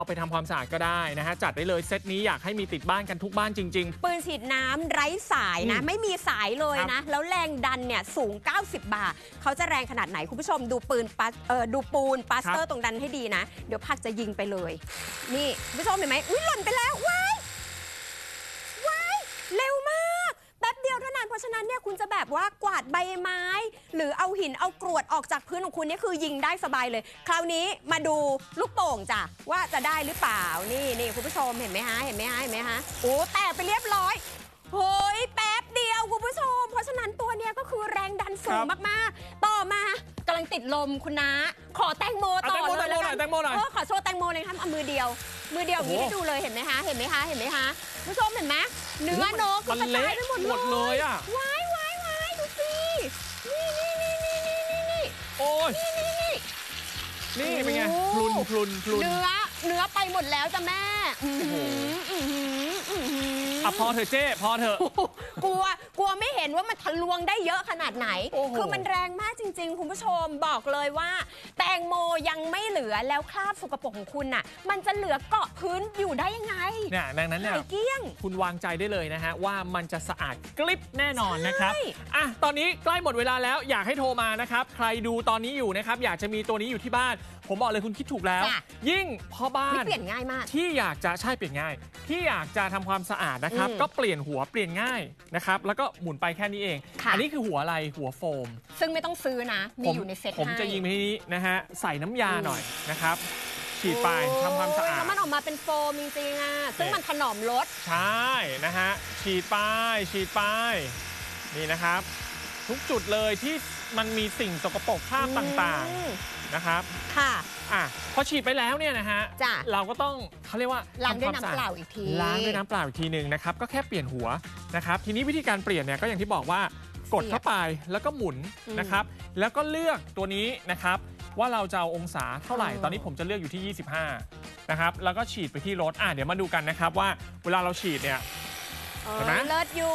เอาไปทำความสะอาดก็ได้นะฮะจัดได้เลยเซตนี้อยากให้มีติดบ้านกันทุกบ้านจริงๆปืนฉีดน้ำไร้สายนะไม่มีสายเลยนะแล้วแรงดันเนี่ยสูง90 บาร์เขาจะแรงขนาดไหนคุณผู้ชมดูดูปูนปาสเตอร์ตรงดันให้ดีนะเดี๋ยวผักจะยิงไปเลยนี่คุณผู้ชมเห็นไหมอุ้ยหล่นไปแล้วว้ายเร็วมากแป๊บเดียวเท่านั้นเพราะฉะนั้นเนี่ยคุณจะแบบว่ากวาดใบไม้หรือเอาหินเอากรวดออกจากพื้นของคุณนี่คือยิงได้สบายเลยคราวนี้มาดูลูกโป่งจ้ะว่าจะได้หรือเปล่านี่คุณผู้ชมเห็นไหมฮะโอ้แตกไปเรียบร้อยโอ้ยแป๊บเดียวคุณผู้ชมเพราะฉะนั้นตัวเนี้ยก็คือแรงดันสูงมากๆต่อมากำลังติดลมคุณนะขอแตงโมต่อเลยแล้วกันขอโชว์แตงโมเลยครับเอามือเดียวอย่างนี้ให้ดูเลยเห็นไหมคะคุณผู้ชมเห็นไหมเนื้อนกกระจายไปหมดเลยอ่ะว้ายดูสินี่โอ้ยนี่เป็นไงพลุนเนื้อไปหมดแล้วจ้ะแม่พอเถอะเจ้พอเถอะกลัวไม่เห็นว่ามันทะลวงได้เยอะขนาดไหนคือมันแรงมากจริงๆคุณผู้ชมบอกเลยว่าแตงโมยังไม่เหลือแล้วคราบสกปรกของคุณน่ะมันจะเหลือเกาะพื้นอยู่ได้ยังไงเนี่ยดังนั้นเนี่ยเกี้ยงคุณวางใจได้เลยนะฮะว่ามันจะสะอาดกริบแน่นอนนะครับตอนนี้ใกล้หมดเวลาแล้วอยากให้โทรมานะครับใครดูตอนนี้อยู่นะครับอยากจะมีตัวนี้อยู่ที่บ้านผมบอกเลยคุณคิดถูกแล้วยิ่งพ่อบ้านเปลี่ยนง่ายมากที่อยากจะเปลี่ยนง่ายที่อยากจะทำความสะอาดนะครับก็เปลี่ยนหัวเปลี่ยนง่ายนะครับแล้วก็หมุนไปแค่นี้เองอันนี้คือหัวอะไรหัวโฟมซึ่งไม่ต้องซื้อนะมีอยู่ในเซ็ตผมจะยิงไปที่นี้นะฮะใส่น้ำยาหน่อยนะครับฉีดไปทำความสะอาดแล้วมันออกมาเป็นโฟมจริงๆซึ่งมันถนอมรสใช่นะฮะฉีดไปนี่นะครับทุกจุดเลยที่มันมีสิ่งสกปรกคราบต่างๆนะครับค่ะพอฉีดไปแล้วเนี่ยนะฮะเราก็ต้องเขาเรียกว่าล้างด้วยน้ำเปล่าอีกทีนึงนะครับก็แค่เปลี่ยนหัวนะครับทีนี้วิธีการเปลี่ยนเนี่ยก็อย่างที่บอกว่ากดเข้าไปแล้วก็หมุนนะครับแล้วก็เลือกตัวนี้นะครับว่าเราจะเอาองศาเท่าไหร่ตอนนี้ผมจะเลือกอยู่ที่25นะครับแล้วก็ฉีดไปที่รถเดี๋ยวมาดูกันนะครับว่าเวลาเราฉีดเนี่ยเห็นไหมเลิศอยู่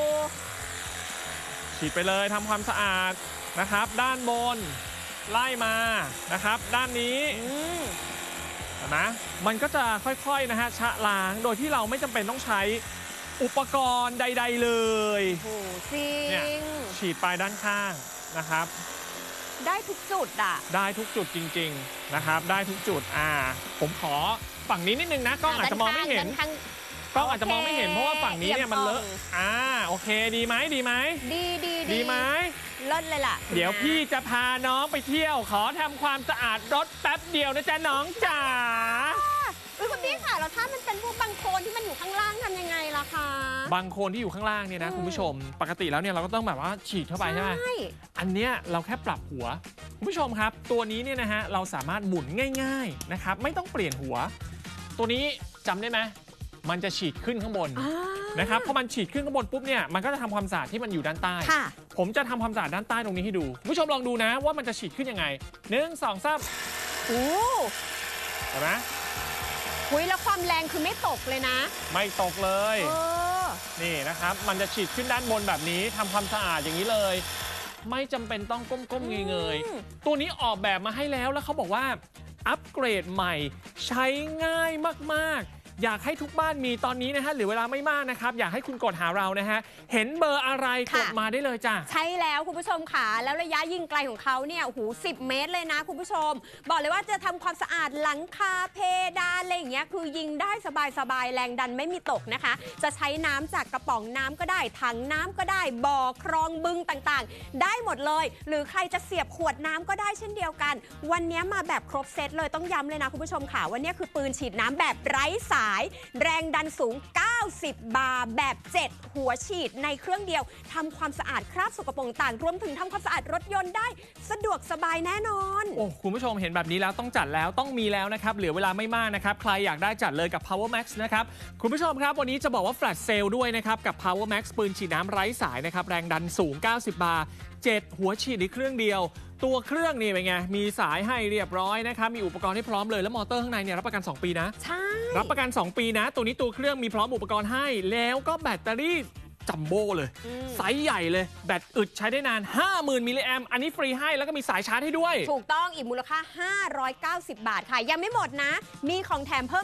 ฉีดไปเลยทำความสะอาดนะครับด้านบนไล่มานะครับด้านนี้นะมันก็จะค่อยๆนะฮะชะล้างโดยที่เราไม่จำเป็นต้องใช้อุปกรณ์ใดๆเลยโอ้จริงฉีดไปด้านข้างนะครับได้ทุกจุดได้ทุกจุดจริงๆนะครับได้ทุกจุดผมขอฝั่งนี้นิดนึงนะกล้องอาจจะมองไม่เห็นกล้องอาจจะมองไม่เห็นเพราะว่าฝั่งนี้เนี่ยมันเลอะโอเคดีไหมดีไหมเลิศเลยล่ะเดี๋ยวพี่จะพาน้องไปเที่ยวขอทำความสะอาดรถแป๊บเดียวนะจ๊ะน้องจ๋าคุณพี่ค่ะแล้วถ้ามันเป็นพวกบางโคลนที่มันอยู่ข้างล่างทำยังไงล่ะคะบางโคลนที่อยู่ข้างล่างเนี่ยนะคุณผู้ชมปกติแล้วเนี่ยเราก็ต้องแบบว่าฉีดเข้าไปใช่ไหมอันเนี้ยเราแค่ปรับหัวคุณผู้ชมครับตัวนี้เนี่ยนะฮะเราสามารถหมุนง่ายๆนะครับไม่ต้องเปลี่ยนหัวตัวนี้จำได้ไหมมันจะฉีดขึ้นข้างบนนะครับพอมันฉีดขึ้นข้างบนปุ๊บเนี่ยมันก็จะทำความสะอาดที่มันอยู่ด้านใต้ผมจะทำความสะอาดด้านใต้ตรงนี้ให้ดูคุณผู้ชมลองดูนะว่ามันจะฉีดขึ้นยังไง1 2 3เห็นไหมแล้วความแรงคือไม่ตกเลยนะไม่ตกเลยนี่นะครับมันจะฉีดขึ้นด้านบนแบบนี้ทำความสะอาดอย่างนี้เลยไม่จำเป็นต้องก้มๆเงยๆตัวนี้ออกแบบมาให้แล้วเขาบอกว่าอัปเกรดใหม่ใช้ง่ายมากๆอยากให้ทุกบ้านมีตอนนี้นะฮะเหลือเวลาไม่มากนะครับอยากให้คุณกดหาเรานะฮะเห็นเบอร์อะไรกดมาได้เลยจ้ะใช่แล้วคุณผู้ชมค่ะแล้วระยะยิงไกลของเขาเนี่ย10 เมตรเลยนะคุณผู้ชมบอกเลยว่าจะทำความสะอาดหลังคาเพดานอะไรอย่างเงี้ยคือยิงได้สบายแรงดันไม่มีตกนะคะจะใช้น้ำจากกระป๋องน้ำก็ได้ถังน้ำก็ได้บ่อคลองบึงต่างๆได้หมดเลยหรือใครจะเสียบขวดน้ำก็ได้เช่นเดียวกันวันนี้มาแบบครบเซตเลยต้องย้ำเลยนะคุณผู้ชมค่ะวันนี้คือปืนฉีดน้ำแบบไร้สายแรงดันสูง90 บาร์แบบ7หัวฉีดในเครื่องเดียวทำความสะอาดคราบสกปรกต่างรวมถึงทำความสะอาดรถยนต์ได้สะดวกสบายแน่นอนคุณผู้ชมเห็นแบบนี้แล้วต้องจัดแล้วต้องมีแล้วนะครับเหลือเวลาไม่มากนะครับใครอยากได้จัดเลยกับ Power Max นะครับคุณผู้ชมครับวันนี้จะบอกว่าแฟลชเซลด้วยนะครับกับ Power Max ปืนฉีดน้ำไร้สายนะครับแรงดันสูง90 บาร์7หัวฉีดในเครื่องเดียวตัวเครื่องนี่เป็นไงมีสายให้เรียบร้อยนะครับมีอุปกรณ์ให้พร้อมเลยแล้วมอเตอร์ข้างในเนี่ยรับประกัน2 ปีนะใช่รับประกัน2 ปีนะตัวนี้ตัวเครื่องมีพร้อมอุปกรณ์ให้แล้วก็แบตเตอรี่จัมโบ้เลยไซส์ใหญ่เลยแบตอึดใช้ได้นาน 50,000 มิลลิแอมอันนี้ฟรีให้แล้วก็มีสายชาร์จให้ด้วยถูกต้องอีกมูลค่า590 บาทค่ะยังไม่หมดนะมีของแถมเพิ่ม